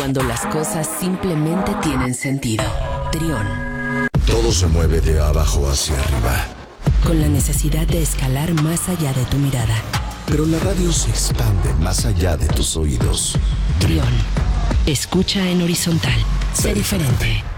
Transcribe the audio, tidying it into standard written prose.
Cuando las cosas simplemente tienen sentido. Trión. Todo se mueve de abajo hacia arriba. Con la necesidad de escalar más allá de tu mirada. Pero la radio se expande más allá de tus oídos. Trión. Escucha en horizontal. Sé diferente.